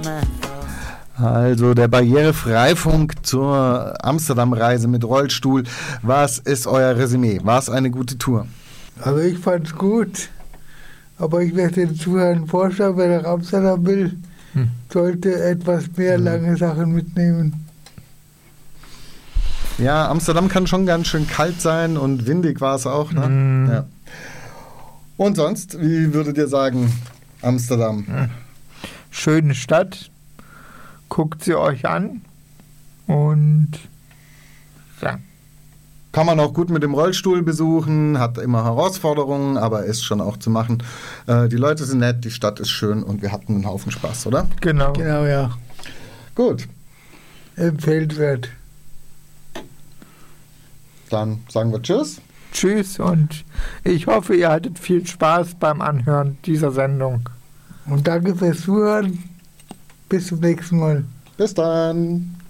Also der Barrierefreifunk zur Amsterdam-Reise mit Rollstuhl. Was ist euer Resümee? War es eine gute Tour? Also ich fand es gut, aber ich werde den Zuhörern vorschlagen, wer nach Amsterdam will, sollte etwas mehr lange Sachen mitnehmen. Ja, Amsterdam kann schon ganz schön kalt sein und windig war es auch. Ne? Ja. Und sonst, wie würdet ihr sagen, Amsterdam? Schöne Stadt. Guckt sie euch an und ja. Kann man auch gut mit dem Rollstuhl besuchen, hat immer Herausforderungen, aber ist schon auch zu machen. Die Leute sind nett, die Stadt ist schön und wir hatten einen Haufen Spaß, oder? Genau. Genau, ja. Gut. Empfehlenswert. Dann sagen wir Tschüss. Tschüss und ich hoffe, ihr hattet viel Spaß beim Anhören dieser Sendung. Und danke fürs Zuhören. Bis zum nächsten Mal. Bis dann.